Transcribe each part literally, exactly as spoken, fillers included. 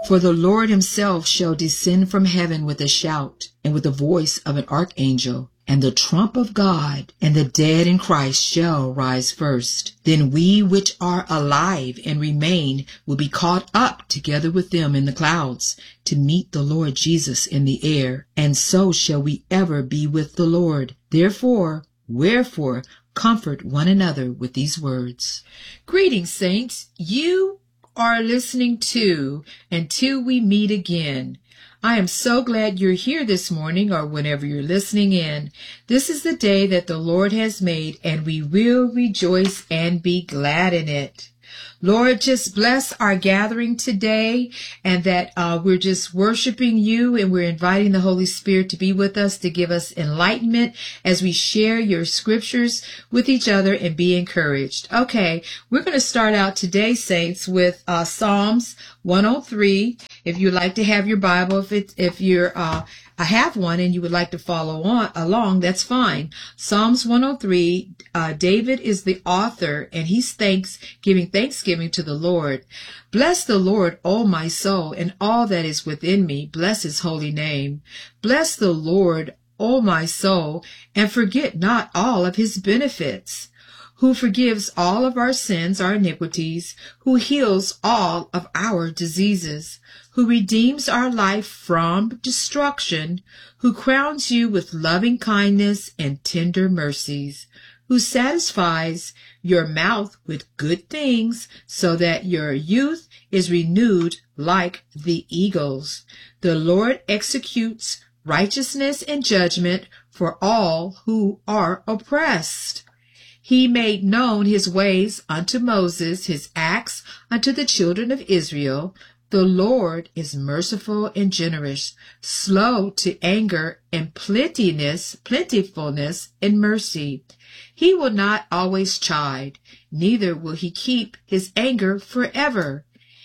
For the Lord himself shall descend from heaven with a shout, and with the voice of an archangel, and the trump of God, and the dead in Christ shall rise first. Then we which are alive and remain will be caught up together with them in the clouds, to meet the Lord Jesus in the air, and so shall we ever be with the Lord. Therefore, wherefore, comfort one another with these words. Greetings, saints. You are listening to Until We Meet Again. I am so glad you're here this morning, or whenever you're listening in. This is the day that the Lord has made, and we will rejoice and be glad in it. Lord, just bless our gathering today, and that uh, we're just worshiping you, and we're inviting the Holy Spirit to be with us, to give us enlightenment as we share your scriptures with each other and be encouraged. Okay, we're going to start out today, saints, with uh, Psalms one oh three. If you'd like to have your Bible, if it, if you're uh, I have one and you would like to follow on along, that's fine. Psalms one oh three, uh, David is the author, and he's thanks, giving thanksgiving to the Lord. Bless the Lord, O my soul, and all that is within me. Bless his holy name. Bless the Lord, O my soul, and forget not all of his benefits, who forgives all of our sins, our iniquities, who heals all of our diseases, who redeems our life from destruction, who crowns you with loving kindness and tender mercies, who satisfies your mouth with good things, so that your youth is renewed like the eagles. The Lord executes righteousness and judgment for all who are oppressed. He made known his ways unto Moses, his acts unto the children of Israel. The Lord is merciful and generous, slow to anger, and plenteousness, plentifulness in mercy. He will not always chide, neither will he keep his anger forever.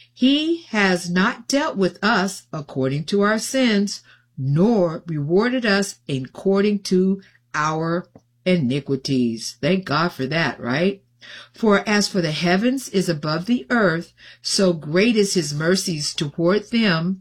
He has not dealt with us according to our sins, nor rewarded us according to our iniquities. Thank God for that, right? For as for the heavens is above the earth, so great is his mercies toward them,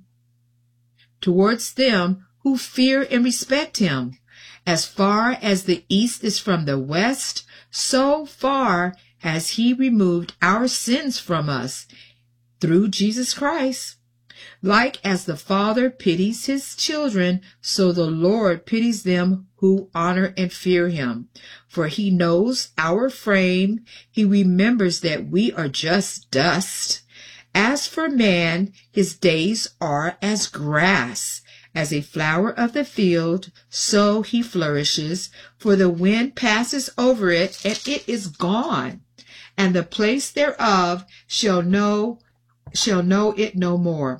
towards them who fear and respect him. As far as the east is from the west, so far has he removed our sins from us through Jesus Christ. Like as the Father pities his children, so the Lord pities them who honor and fear him. For he knows our frame. He remembers that we are just dust. As for man, his days are as grass, as a flower of the field, so he flourishes. For the wind passes over it, and it is gone, and the place thereof shall know, shall know it no more.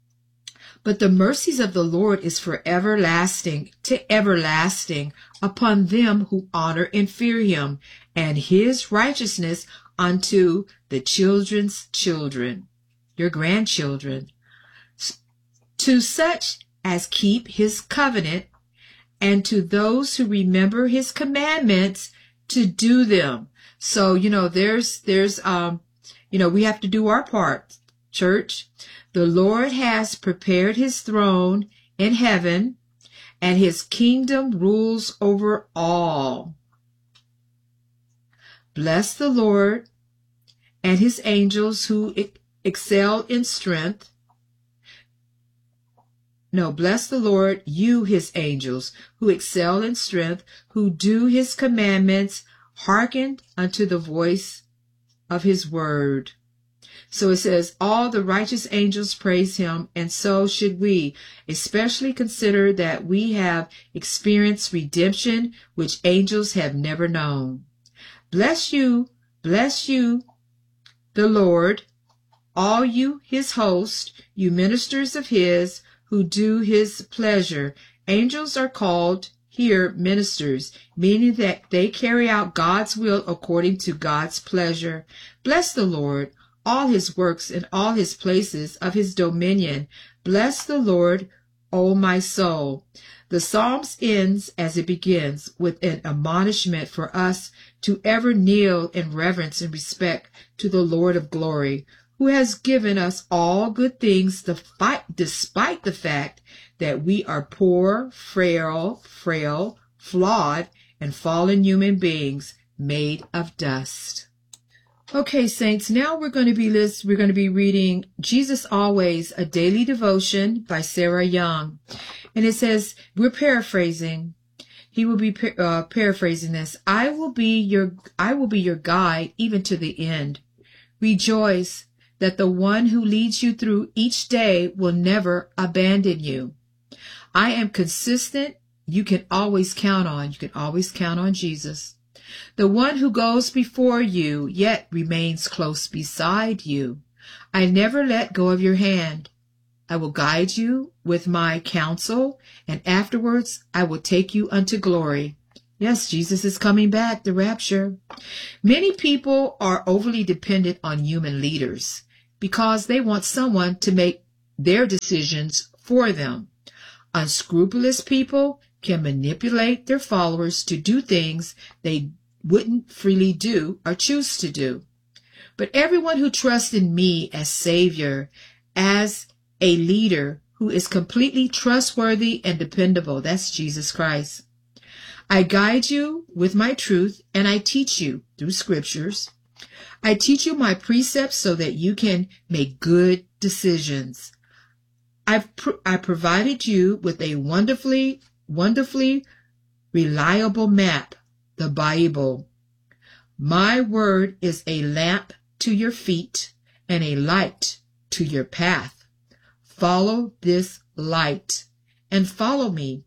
But the mercies of the Lord is for everlasting to everlasting upon them who honor and fear him, and his righteousness unto the children's children, your grandchildren, to such as keep his covenant, and to those who remember his commandments to do them. So, you know, there's, there's, um, you know, we have to do our part, church. The Lord has prepared his throne in heaven, and his kingdom rules over all. Bless the Lord and his angels who excel in strength. No, bless the Lord, you his angels who excel in strength, who do his commandments, hearken unto the voice of his word. So it says, all the righteous angels praise him, and so should we, especially consider that we have experienced redemption, which angels have never known. Bless you, bless you, the Lord, all you his host, you ministers of his, who do his pleasure. Angels are called here ministers, meaning that they carry out God's will according to God's pleasure. Bless the Lord, all his works and all his places of his dominion. Bless the Lord, O my soul. The Psalms ends as it begins with an admonishment for us to ever kneel in reverence and respect to the Lord of glory, who has given us all good things despite the fact that we are poor, frail, frail, flawed, and fallen human beings made of dust. Okay, saints, now we're going to be list, we're going to be reading Jesus Always, a Daily Devotion by Sarah Young. And it says, we're paraphrasing. He will be uh, paraphrasing this. I will be your I will be your guide even to the end. Rejoice that the one who leads you through each day will never abandon you. I am consistent. You can always count on. You can always count on Jesus. The one who goes before you, yet remains close beside you. I never let go of your hand. I will guide you with my counsel, and afterwards I will take you unto glory. Yes, Jesus is coming back, the rapture. Many people are overly dependent on human leaders because they want someone to make their decisions for them. Unscrupulous people can manipulate their followers to do things they wouldn't freely do or choose to do. But everyone who trusts in me as Savior, as a leader who is completely trustworthy and dependable, that's Jesus Christ. I guide you with my truth, and I teach you through scriptures. I teach you my precepts so that you can make good decisions. I've pr- I provided you with a wonderfully, wonderfully reliable map, the Bible. My word is a lamp to your feet and a light to your path. Follow this light and follow me,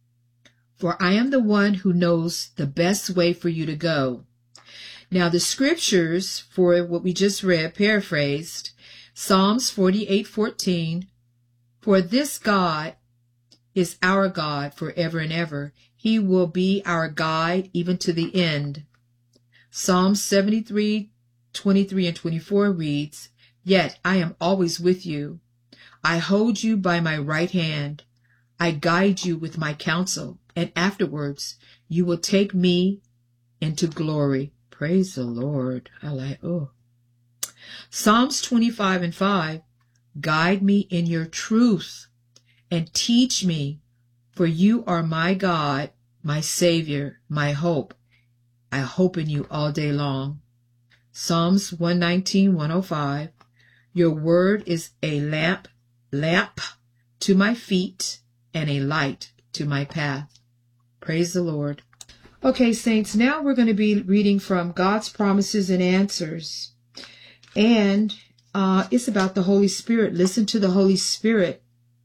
for I am the one who knows the best way for you to go. Now the scriptures for what we just read, paraphrased, Psalms forty-eight fourteen, for this God is our God forever and ever. He will be our guide even to the end. Psalm seventy-three twenty-three and twenty-four reads, yet I am always with you. I hold you by my right hand. I guide you with my counsel, and afterwards you will take me into glory. Praise the Lord. I like, oh. Psalms twenty-five and five, guide me in your truth and teach me, for you are my God, my Savior, my hope. I hope in you all day long. Psalms one nineteen, one oh five, your word is a lamp, lamp to my feet and a light to my path. Praise the Lord. Okay, saints, now we're going to be reading from God's Promises and Answers. And uh, it's about the Holy Spirit. Listen to the Holy Spirit.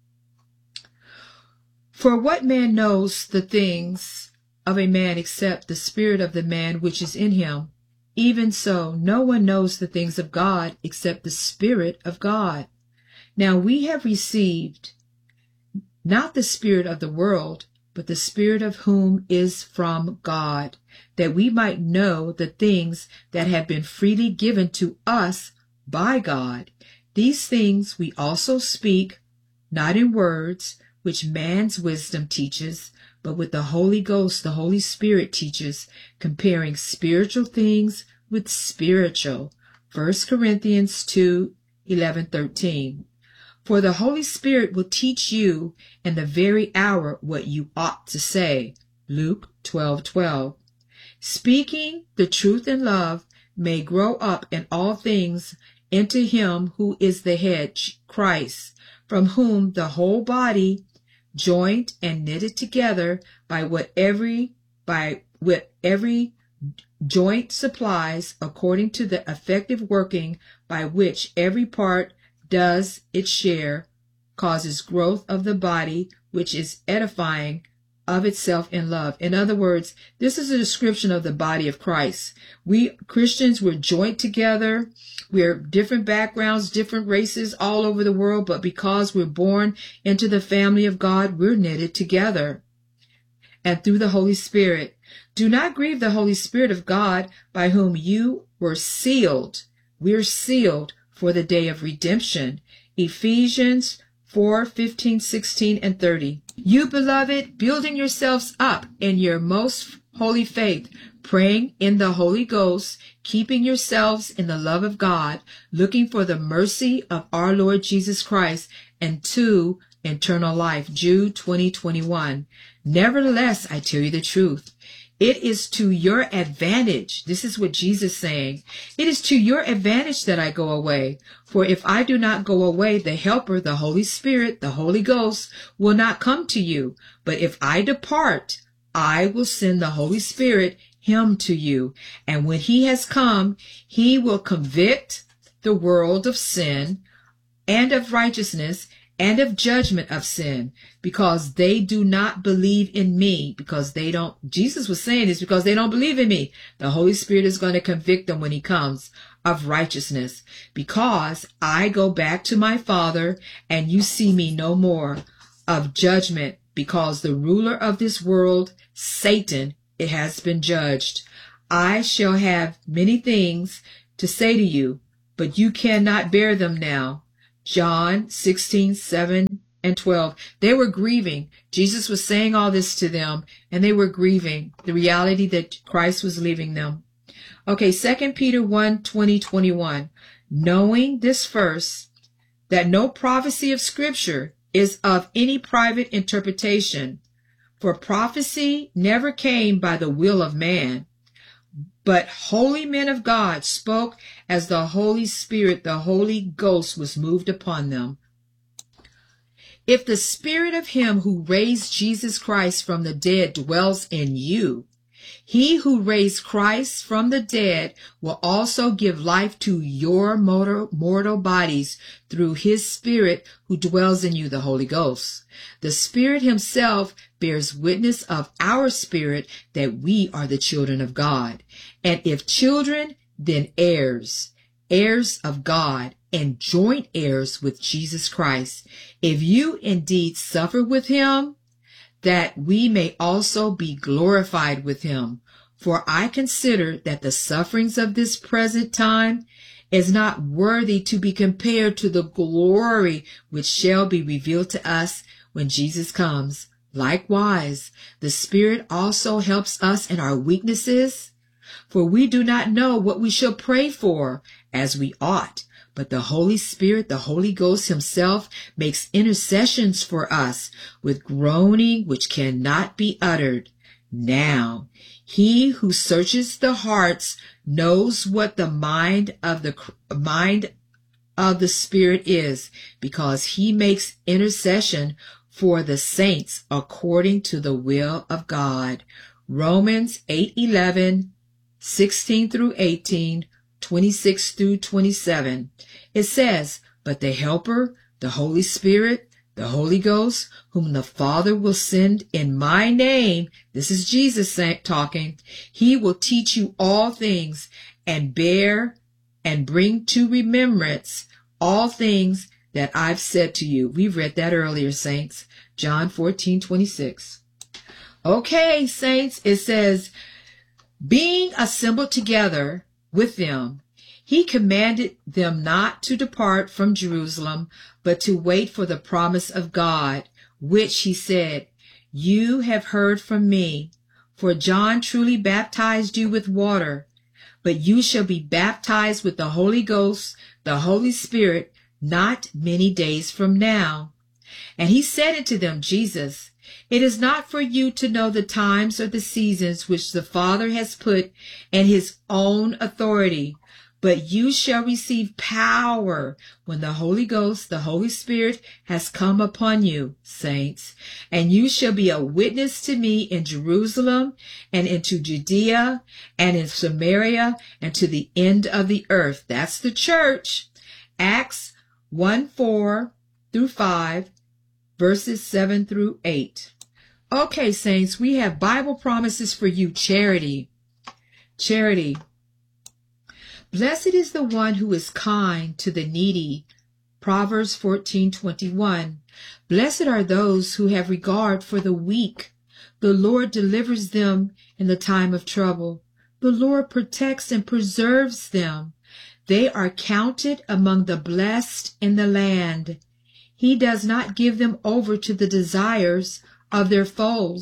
For what man knows the things of a man except the spirit of the man which is in him? Even so, no one knows the things of God except the Spirit of God. Now we have received not the spirit of the world, but the Spirit of whom is from God, that we might know the things that have been freely given to us by God. These things we also speak, not in words, which man's wisdom teaches, but with the Holy Ghost, the Holy Spirit teaches, comparing spiritual things with spiritual. First Corinthians two, eleven, thirteen. For the Holy Spirit will teach you in the very hour what you ought to say. Luke twelve, twelve. Speaking the truth in love may grow up in all things into him who is the head, Christ, from whom the whole body, joined and knitted together by what every by what every joint supplies, according to the effective working by which every part does its share, causes growth of the body, which is edifying of itself in love. In other words, this is a description of the body of Christ. We Christians, we're joined together. We're different backgrounds, different races all over the world, but because we're born into the family of God, we're knitted together. And through the Holy Spirit, do not grieve the Holy Spirit of God, by whom you were sealed. We're sealed for the day of redemption. Ephesians four, fifteen, sixteen, and thirty. You, beloved, building yourselves up in your most holy faith, praying in the Holy Ghost, keeping yourselves in the love of God, looking for the mercy of our Lord Jesus Christ, and two, eternal life. Jude twenty twenty-one. Nevertheless, I tell you the truth. It is to your advantage. This is what Jesus is saying. It is to your advantage that I go away. For if I do not go away, the Helper, the Holy Spirit, the Holy Ghost, will not come to you. But if I depart, I will send the Holy Spirit, him to you. And when he has come, he will convict the world of sin and of righteousness and of judgment of sin, because they do not believe in me, because they don't, Jesus was saying this, because they don't believe in me. The Holy Spirit is going to convict them when he comes of righteousness, because I go back to my Father and you see me no more, of judgment, because the ruler of this world, Satan, it has been judged. I shall have many things to say to you, but you cannot bear them now. John sixteen, seven and twelve. They were grieving. Jesus was saying all this to them, and they were grieving the reality that Christ was leaving them. Okay, Second Peter one, twenty, twenty-one. Knowing this first, that no prophecy of Scripture is of any private interpretation, for prophecy never came by the will of man, but holy men of God spoke as the Holy Spirit, the Holy Ghost, was moved upon them. If the Spirit of him who raised Jesus Christ from the dead dwells in you, he who raised Christ from the dead will also give life to your mortal, mortal bodies through his Spirit who dwells in you, the Holy Ghost. The Spirit himself bears witness of our spirit that we are the children of God. And if children, then heirs, heirs of God, and joint heirs with Jesus Christ. If you indeed suffer with him, that we may also be glorified with him. For I consider that the sufferings of this present time is not worthy to be compared to the glory which shall be revealed to us when Jesus comes. Likewise, the Spirit also helps us in our weaknesses, for we do not know what we shall pray for as we ought. But the Holy Spirit, the Holy Ghost himself, makes intercessions for us with groaning which cannot be uttered. Now, he who searches the hearts knows what the mind of the mind of the Spirit is, because he makes intercession for the saints according to the will of God. Romans eight eleven, sixteen through eighteen, twenty-six through twenty-seven. It says, but the Helper, the Holy Spirit, the Holy Ghost, whom the Father will send in my name, this is Jesus talking, he will teach you all things and bear and bring to remembrance all things that I've said to you. We've read that earlier, saints. John fourteen, twenty-six. Okay, saints, it says, being assembled together with them, he commanded them not to depart from Jerusalem, but to wait for the promise of God, which he said, you have heard from me. For John truly baptized you with water, but you shall be baptized with the Holy Ghost, the Holy Spirit, not many days from now. And he said unto them, Jesus, it is not for you to know the times or the seasons which the Father has put in his own authority, but you shall receive power when the Holy Ghost, the Holy Spirit, has come upon you, saints. And you shall be a witness to me in Jerusalem and into Judea and in Samaria and to the end of the earth. That's the church. Acts one, four through five, verses seven through eight. Okay, saints, we have Bible promises for you. Charity. Charity. Blessed is the one who is kind to the needy. Proverbs fourteen, twenty-one. Blessed are those who have regard for the weak. The Lord delivers them in the time of trouble. The Lord protects and preserves them. They are counted among the blessed in the land. He does not give them over to the desires of their foes,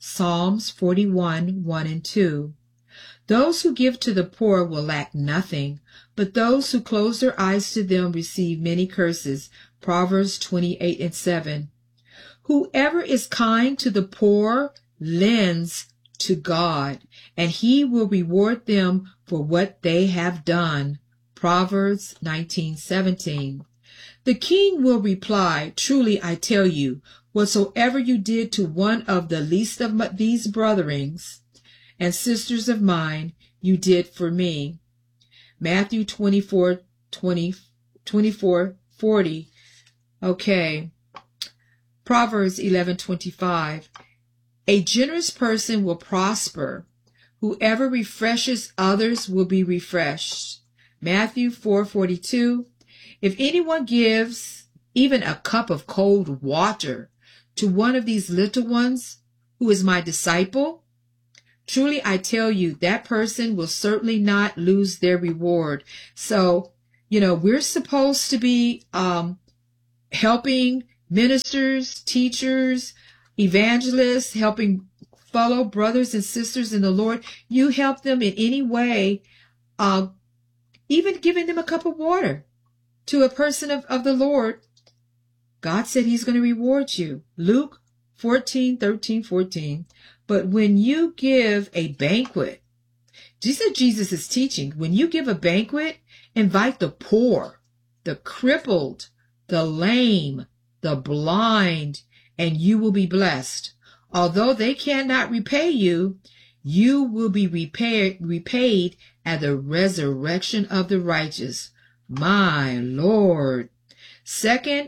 Psalms forty-one, one and two. Those who give to the poor will lack nothing, but those who close their eyes to them receive many curses. Proverbs twenty-eight and seven. Whoever is kind to the poor lends to God, and he will reward them for what they have done. Proverbs nineteen seventeen. The king will reply, truly I tell you, whatsoever you did to one of the least of these brethrens and sisters of mine, you did for me. Matthew twenty-four, twenty, twenty-four, forty. Okay. Proverbs eleven twenty-five. A generous person will prosper. Whoever refreshes others will be refreshed. Matthew four forty-two. If anyone gives even a cup of cold water to one of these little ones who is my disciple, truly I tell you, that person will certainly not lose their reward. So, you know, we're supposed to be um, helping ministers, teachers, evangelists, helping fellow brothers and sisters in the Lord. You help them in any way, uh, even giving them a cup of water to a person of, of the Lord. God said he's going to reward you. Luke fourteen, thirteen, fourteen. But when you give a banquet, this is Jesus is teaching. When you give a banquet, invite the poor, the crippled, the lame, the blind, and you will be blessed. Although they cannot repay you, you will be repaid, repaid at the resurrection of the righteous. My Lord. Second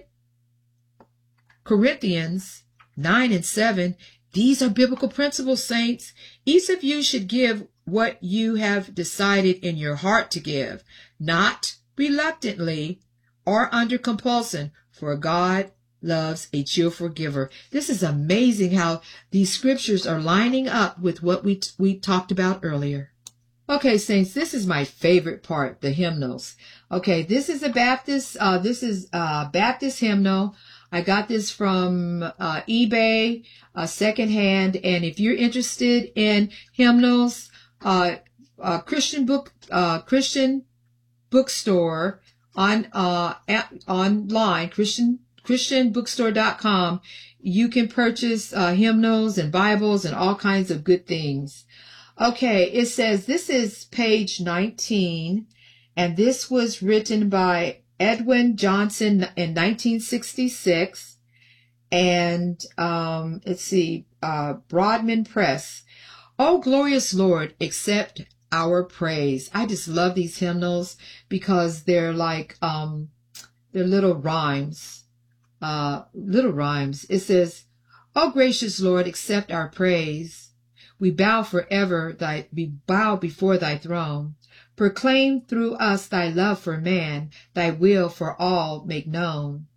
Corinthians nine and seven. These are biblical principles, saints. Each of you should give what you have decided in your heart to give, not reluctantly or under compulsion, for God loves a cheerful giver. This is amazing how these scriptures are lining up with what we we talked about earlier. Okay, saints, this is my favorite part, the hymnals. Okay, this is a Baptist, uh, this is a Baptist hymnal. I got this from uh, eBay, uh, secondhand. And if you're interested in hymnals, uh, uh, Christian book, uh, Christian bookstore on uh, at, online, Christian Christian bookstore dot com, you can purchase uh, hymnals and Bibles and all kinds of good things. Okay, it says this is page nineteen, and this was written by Edwin Johnson in nineteen sixty-six, and um, let's see, uh, Broadman Press. Oh, glorious Lord, accept our praise. I just love these hymnals because they're like, um, they're little rhymes, uh, little rhymes. It says, oh, gracious Lord, accept our praise. We bow forever, thy, we bow before thy throne. Proclaim through us thy love for man, thy will for all make known.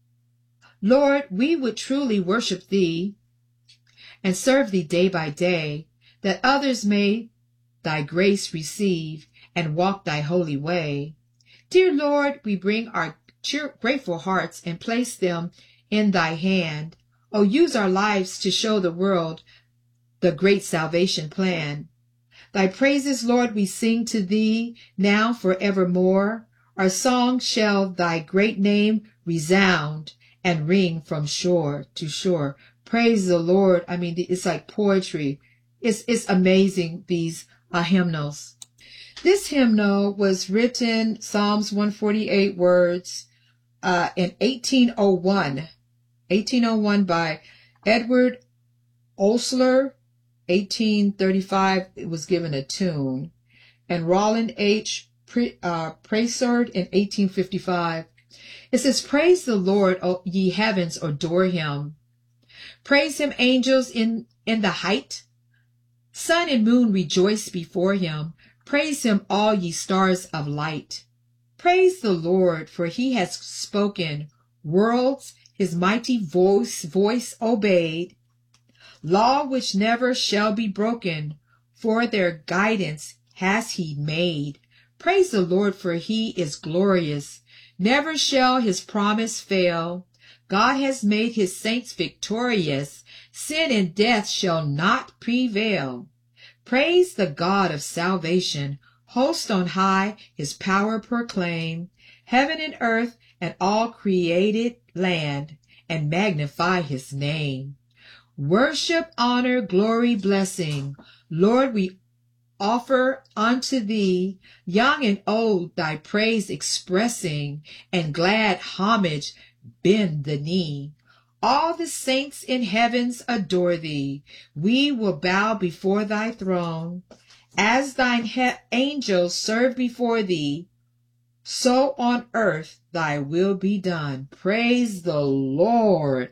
Lord, we would truly worship thee and serve thee day by day, that others may thy grace receive and walk thy holy way. Dear Lord, we bring our cheer, grateful hearts and place them in thy hand. Oh, use our lives to show the world the great salvation plan. Thy praises, Lord, we sing to thee now forevermore. Our song shall thy great name resound and ring from shore to shore. Praise the Lord. I mean, it's like poetry. It's, it's amazing, these uh, hymnals. This hymnal was written, Psalms one forty-eight words, uh, in eighteen oh one. eighteen oh one by Edward Osler. eighteen thirty-five, it was given a tune. And Roland H. Pre, uh, Preissard in eighteen fifty-five. It says, praise the Lord, O ye heavens, adore him. Praise him, angels, in, in the height. Sun and moon rejoice before him. Praise him, all ye stars of light. Praise the Lord, for he has spoken. Worlds his mighty voice, voice obeyed. Law which never shall be broken, for their guidance has he made. Praise the Lord, for he is glorious. Never shall his promise fail. God has made his saints victorious. Sin and death shall not prevail. Praise the God of salvation. Host on high, his power proclaim. Heaven and earth and all created land, and magnify his name. Worship, honor, glory, blessing. Lord, we offer unto thee, young and old, thy praise expressing, and glad homage bend the knee. All the saints in heavens adore thee. We will bow before thy throne. As thine he- angels serve before thee, so on earth thy will be done. Praise the Lord.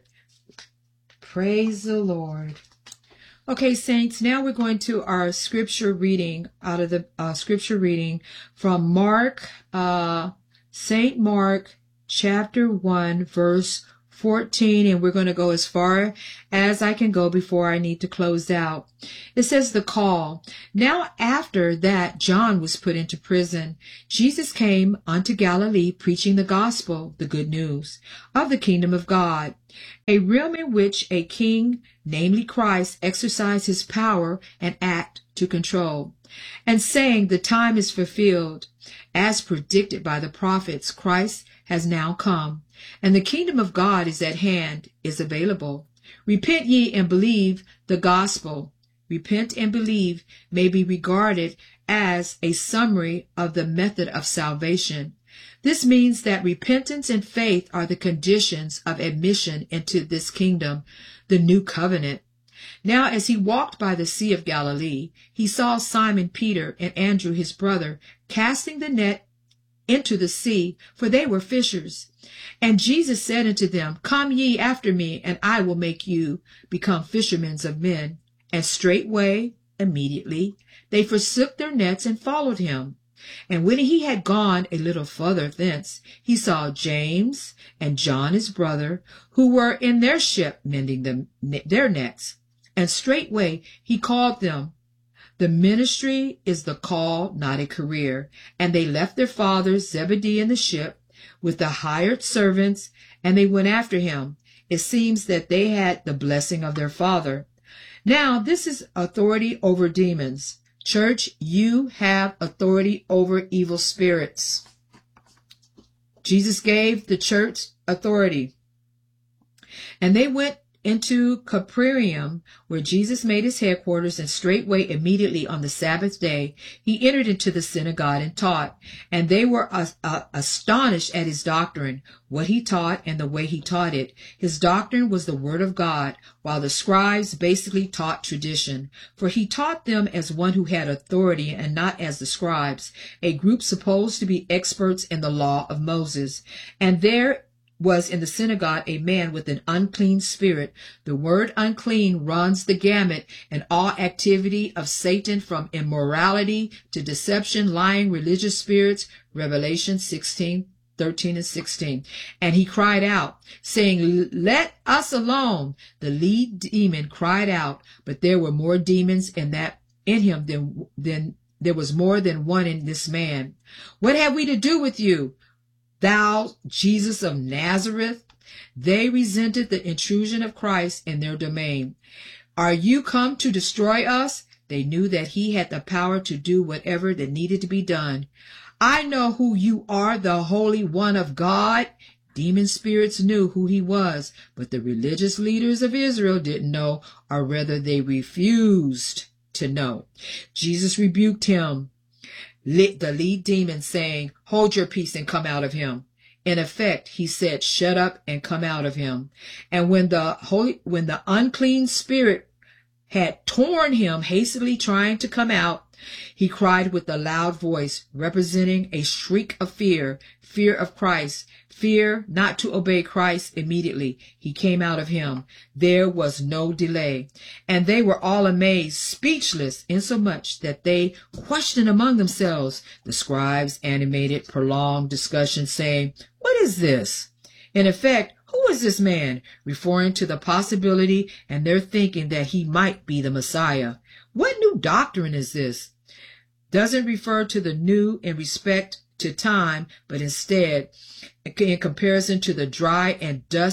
Praise the Lord. Okay, saints, now we're going to our scripture reading out of the uh, scripture reading from Mark, uh, Saint Mark, chapter one, verse fourteen, and we're going to go as far as I can go before I need to close out. It says the call. Now after that John was put into prison, Jesus came unto Galilee preaching the gospel, the good news of the kingdom of God, a realm in which a king, namely Christ, exercised his power and act to control, and saying, the time is fulfilled, as predicted by the prophets. Christ has now come, and the kingdom of God is at hand, is available. Repent ye and believe the gospel. Repent and believe may be regarded as a summary of the method of salvation. This means that repentance and faith are the conditions of admission into this kingdom, the new covenant. Now, as he walked by the Sea of Galilee, he saw Simon Peter and Andrew his brother casting the net into the sea, for they were fishers. And Jesus said unto them, Come ye after me, and I will make you become fishermen of men. And straightway, immediately, they forsook their nets and followed him. And when he had gone a little further thence, he saw James and John his brother, who were in their ship mending them, their nets. And straightway he called them. The ministry is the call, not a career. And they left their father Zebedee in the ship with the hired servants, and they went after him. It seems that they had the blessing of their father. Now, this is authority over demons. Church, you have authority over evil spirits. Jesus gave the church authority. And they went into Capernaum, where Jesus made his headquarters, and straightway immediately on the Sabbath day he entered into the synagogue and taught. And they were uh, uh, astonished at his doctrine, what he taught and the way he taught it. His doctrine was the word of God, while the scribes basically taught tradition. For he taught them as one who had authority and not as the scribes, a group supposed to be experts in the law of Moses. And there was in the synagogue a man with an unclean spirit. The word unclean runs the gamut in all activity of Satan, from immorality to deception, lying, religious spirits. Revelation sixteen, thirteen and sixteen. And he cried out, saying, Let us alone. The lead demon cried out, but there were more demons in that in him than, than there was more than one in this man. What have we to do with you, thou Jesus of Nazareth? They resented the intrusion of Christ in their domain. Are you come to destroy us? They knew that he had the power to do whatever that needed to be done. I know who you are, the Holy One of God. Demon spirits knew who he was, but the religious leaders of Israel didn't know, or rather they refused to know. Jesus rebuked him, the lead demon, saying, Hold your peace and come out of him. In effect, he said, Shut up and come out of him. And when the holy, when the unclean spirit had torn him, hastily trying to come out, he cried with a loud voice, representing a shriek of fear, fear of Christ, fear not to obey Christ. Immediately he came out of him. There was no delay. And they were all amazed, speechless, insomuch that they questioned among themselves. The scribes animated prolonged discussion, saying, What is this? In effect, who is this man? Referring to the possibility and their thinking that he might be the Messiah. What new doctrine is this? Doesn't refer to the new in respect to time, but instead in comparison to the dry and dust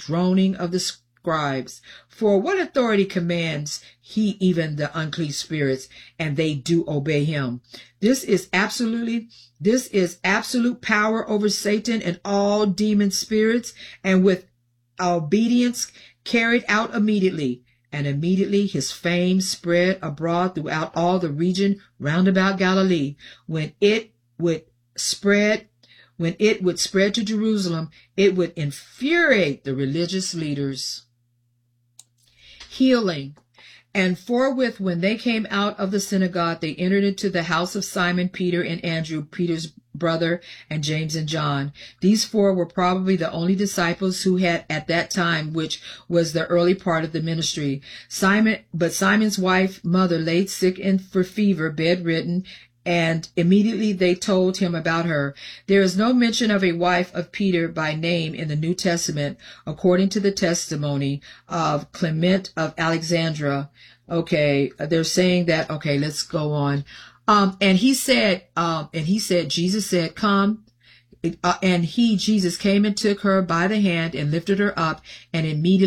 droning of the scribes. For what authority commands he even the unclean spirits, and they do obey him? This is absolutely, this is absolute power over Satan and all demon spirits, and with obedience carried out immediately. And immediately his fame spread abroad throughout all the region round about Galilee. When it would spread, when it would spread to Jerusalem, it would infuriate the religious leaders. Healing. And forthwith, when they came out of the synagogue, they entered into the house of Simon, Peter, and Andrew, Peter's brother, and James and John. These four were probably the only disciples who had at that time, which was the early part of the ministry. Simon, but Simon's wife, mother, laid sick and for fever, bedridden, and immediately they told him about her. There is no mention of a wife of Peter by name in the New Testament, according to the testimony of Clement of Alexandria. Okay, they're saying that, okay, let's go on. Um, and he said, um, and he said, Jesus said, come. Uh, and he, Jesus, came and took her by the hand and lifted her up, and immediately